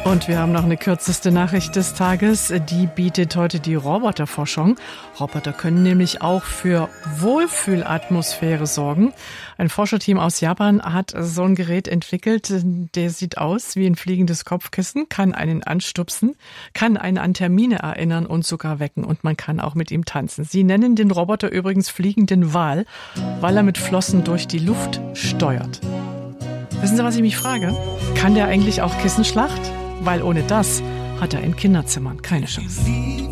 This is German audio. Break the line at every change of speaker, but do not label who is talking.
Und wir haben noch eine kürzeste Nachricht des Tages. Die bietet heute die Roboterforschung. Roboter können nämlich auch für Wohlfühlatmosphäre sorgen. Ein Forscherteam aus Japan hat so ein Gerät entwickelt. Der sieht aus wie ein fliegendes Kopfkissen, kann einen anstupsen, kann einen an Termine erinnern und sogar wecken. Und man kann auch mit ihm tanzen. Sie nennen den Roboter übrigens fliegenden Wal, weil er mit Flossen durch die Luft steuert. Wissen Sie, was ich mich frage? Kann der eigentlich auch Kissenschlacht? Weil ohne das hat er in Kinderzimmern keine Chance.